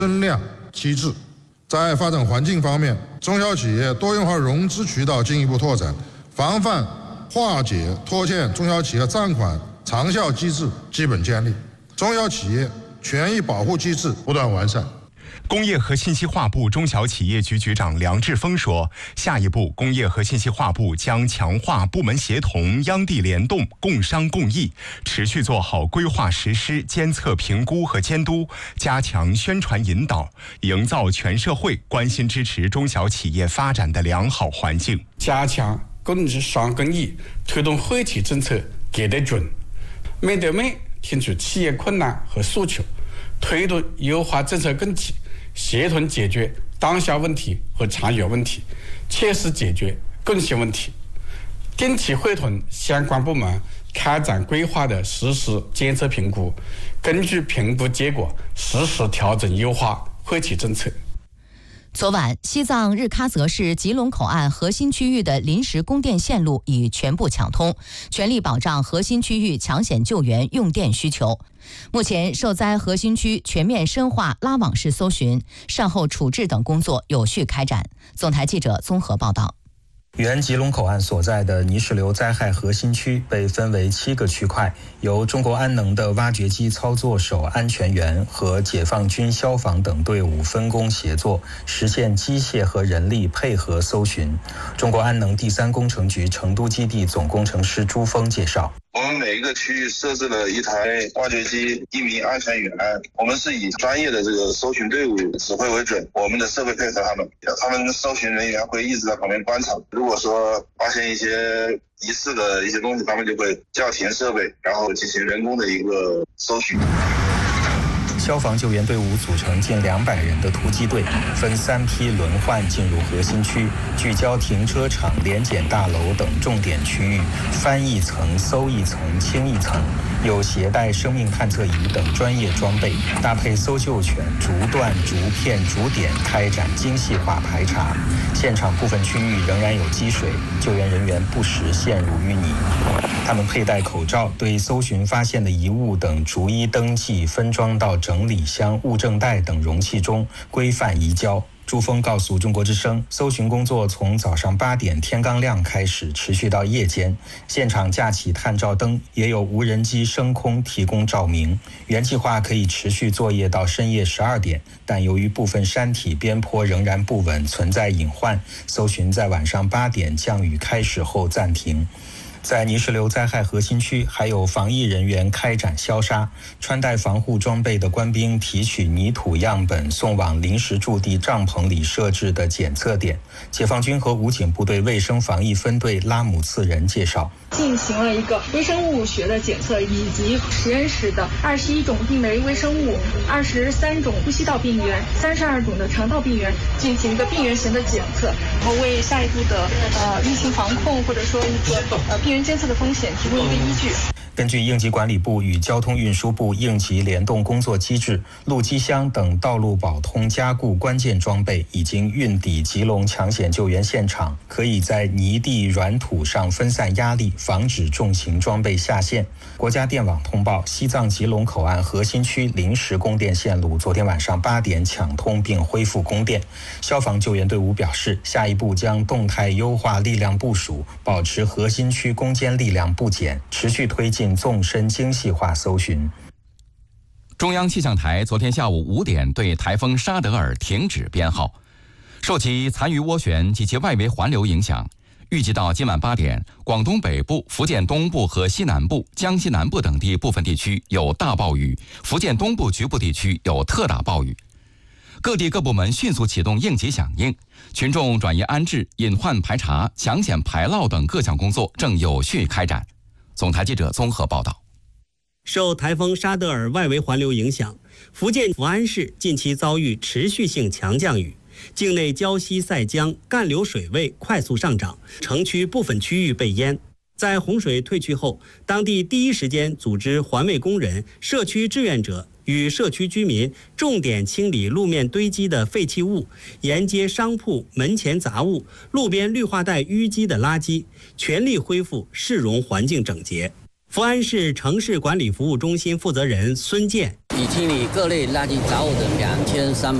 增量机制。在发展环境方面，中小企业多元化融资渠道进一步拓展，防范化解拖欠中小企业账款长效机制基本建立，中小企业权益保护机制不断完善。 工业和信息化部中小企业局局长梁志峰说，下一步工业和信息化部将强化部门协同、央地联动、共商共益，持续做好规划实施、监测评估和监督，加强宣传引导，营造全社会关心支持中小企业发展的良好环境。 加强共商共益，推动惠企政策给得准，面对面听取企业困难和诉求，推动优化政策更替，协同解决当下问题和长远问题，切实解决共性问题。定期会同相关部门开展规划的实施监测评估，根据评估结果实时调整优化惠企政策。 昨晚，西藏日喀则市吉隆口岸核心区域的临时供电线路已全部抢通，全力保障核心区域抢险救援用电需求。目前，受灾核心区全面深化拉网式搜寻、善后处置等工作有序开展。总台记者综合报道。 原吉隆口岸所在的泥石流灾害核心区被分为7个区块，由中国安能的挖掘机操作手安全员和解放军消防等队伍分工协作，实现机械和人力配合搜寻。中国安能第3工程局成都基地总工程师朱峰介绍， 我们每一个区域设置了一台挖掘机，1名安全员，我们是以专业的这个搜寻队伍指挥为准，我们的设备配合他们搜寻人员会一直在旁边观察，如果说发现一些疑似的一些东西，他们就会叫停设备，然后进行人工的一个搜寻。 消防救援队伍组成近200人的突击队，分3批轮换进入核心区，聚焦停车场、联检大楼等重点区域，翻一层、搜一层、清一层，有携带生命探测仪等专业装备，搭配搜救犬，逐段、逐片、逐点开展精细化排查。现场部分区域仍然有积水，救援人员不时陷入淤泥。他们佩戴口罩，对搜寻发现的遗物等逐一登记，分装到整理箱、物证袋等容器中，规范移交。朱峰告诉中国之声，搜寻工作从早上8点天刚亮开始，持续到夜间。现场架起探照灯，也有无人机升空提供照明。原计划可以持续作业到深夜12点，但由于部分山体边坡仍然不稳，存在隐患，搜寻在晚上8点降雨开始后暂停。在泥石流灾害核心区，还有防疫人员开展消杀，穿戴防护装备的官兵提取泥土样本，送往临时驻地帐篷里设置的检测点。解放军和武警部队卫生防疫分队拉姆次仁介绍， 进行了一个微生物学的检测，以及实验室的21种病媒微生物、23种呼吸道病原、32种的肠道病原进行一个病原型的检测，然后为下一步的疫情防控或者说一个病原监测的风险提供一个依据。 根据应急管理部与交通运输部应急联动工作机制，路基箱等道路保通加固关键装备已经运抵吉隆抢险救援现场，可以在泥地软土上分散压力，防止重型装备下线。国家电网通报，西藏吉隆口岸核心区临时供电线路昨天晚上8点抢通并恢复供电。消防救援队伍表示，下一步将动态优化力量部署，保持核心区攻坚力量不减，持续推进纵深精细化搜寻。 中央气象台昨天下午5点对台风沙德尔停止编号，受其残余涡旋及其外围环流影响，预计到今晚8点，广东北部、福建东部和西南部、江西南部等地部分地区有大暴雨，福建东部局部地区有特大暴雨。各地各部门迅速启动应急响应，群众转移安置、隐患排查、抢险排涝等各项工作正有序开展。总台记者综合报道。 受台风沙德尔外围环流影响，福建福安市近期遭遇持续性强降雨，境内胶西塞江干流水位快速上涨，城区部分区域被淹。在洪水退去后，当地第一时间组织环卫工人、社区志愿者与社区居民重点清理路面堆积的废弃物，沿街商铺门前杂物、路边绿化带淤积的垃圾，全力恢复市容环境整洁。 福安市城市管理服务中心负责人孙健， 已清理各类垃圾杂物的2300